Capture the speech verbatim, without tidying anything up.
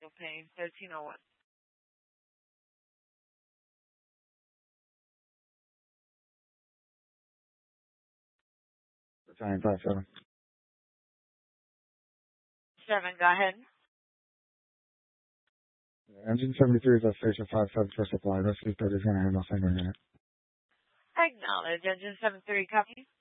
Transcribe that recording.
You'll pay thirteen oh one. Battalion five seven. Seven, go ahead. Engine seventy-three is at station five seven for supply. Rescue thirty is going to handle single unit. Acknowledge. Engine seven three, copy.